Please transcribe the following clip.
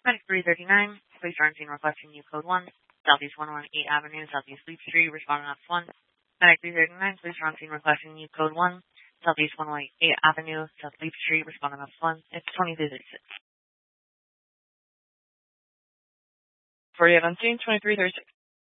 Medic 339, police are on scene requesting new code 1, Southeast 118 Avenue, Southeast Leap Street, responding on 1. Medic 339, police are on scene requesting new code 1, Southeast 118 Avenue, South Leap Street, responding on 1. It's 2336. For you on scene, 2336.